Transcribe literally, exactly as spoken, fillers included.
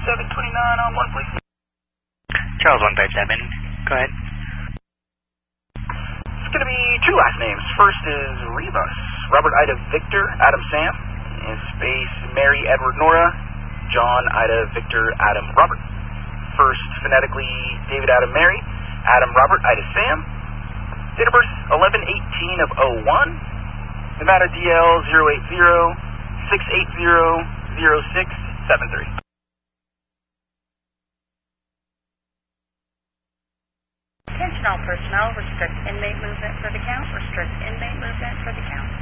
seven twenty-nine on one, please. Charles one five seven, go ahead. It's going to be two last names. First is Rivas, Robert Ida Victor, Adam Sam, in space Mary Edward Nora, John Ida Victor Adam Robert. First phonetically David Adam Mary, Adam Robert Ida Sam. Date of birth eleven eighteen of oh one. Nevada D L zero eight zero six eight zero zero six seven three. Attention all personnel, restrict inmate movement for the count, restrict inmate movement for the count.